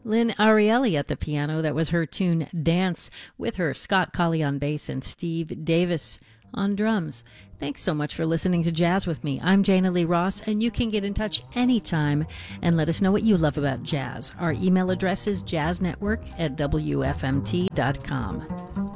Lynn Ariely at the piano. That was her tune Dance, with her Scott Colley on bass and Steve Davis on drums. Thanks so much for listening to Jazz with me. I'm Jana Lee Ross, and you can get in touch anytime and let us know what you love about jazz. Our email address is jazznetwork@wfmt.com.